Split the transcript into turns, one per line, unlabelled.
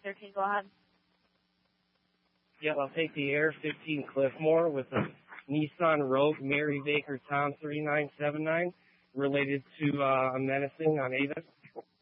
13, go ahead.
Yeah, I'll take the Air 15 Cliffmore with a Nissan Rogue Mary Baker Tom 3979 related to a menacing on Avis.